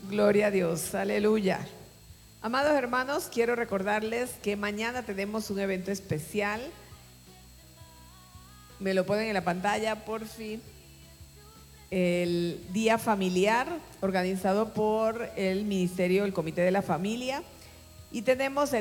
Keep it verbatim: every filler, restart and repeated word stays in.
Gloria a Dios, aleluya. Amados hermanos, quiero recordarles que mañana tenemos un evento especial. Me lo ponen en la pantalla, por fin. El Día Familiar, organizado por el Ministerio, el Comité de la Familia. Y tenemos el